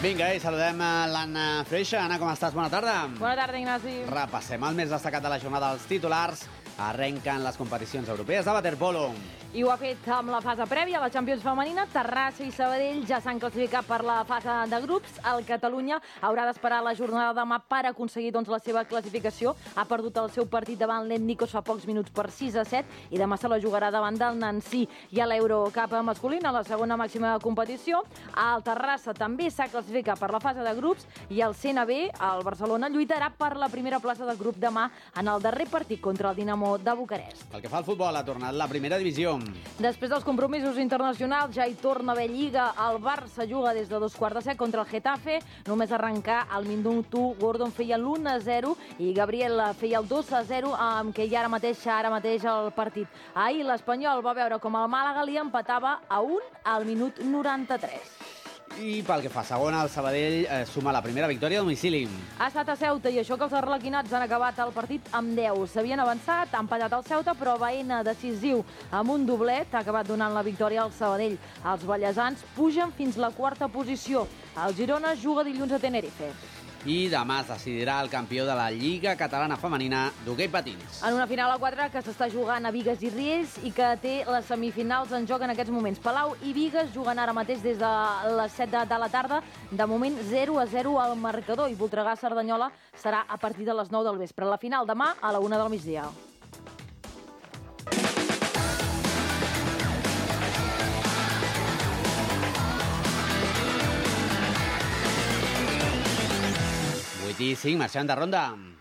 Vinga, i saludem l'Anna Freixa. Anna, com estàs? Bona tarda. Bona tarda, Ignasi. Repassem el més destacat de la jornada dels titulars. Arrenquen les competicions europees de waterpolo. I ho ha fet amb la fase prèvia a la Champions femenina. Terrassa i Sabadell ja s'han classificat per la fase de grups. El Catalunya haurà d'esperar la jornada de demà per aconseguir la seva classificació. Ha perdut el seu partit davant l'Ètnicos fa pocs minuts per 6-7 i demà se la jugarà davant del Nancy. I a l'Eurocup masculina, la segona màxima competició, el Terrassa també s'ha classificat per la fase de grups i el CNB, el Barcelona, lluitarà per la primera plaça de grup demà en el darrer partit contra el Dinamo de Bucarest. Pel que fa al futbol, ha tornat la primera divisió. Després dels compromisos internacionals, ja hi torna a haver Lliga. El Barça juga des de 2:15 contra el Getafe. Només arrencar al minut 1, Gordon feia l'1-0 i Gabriel feia el 2-0, amb què ja ara mateix el partit. Ahir l'Espanyol va veure com el Màlaga li empatava a 1 al minut 93. I pel que fa a segona, el Sabadell suma la primera victòria a domicili. Ha estat a Ceuta i això que els arlequinats han acabat el partit amb 10. S'havien avançat, han patat el Ceuta, però Baena, decisiu amb un doblet, ha acabat donant la victòria al Sabadell. Els ballesans pugen fins la quarta posició. El Girona juga dilluns a Tenerife. I demà es decidirà el campió de la Lliga Catalana Femenina d'hoquei patins. En una final a 4 que s'està jugant a Bigues i Riells i que té les semifinals en joc en aquests moments. Palau i Bigues juguen ara mateix des de les 7 de la tarda. De moment 0-0 al marcador i Voltregà-Cerdanyola serà a partir de les 9 del vespre. La final demà a la 1 del migdia. I 5, marxem de ronda.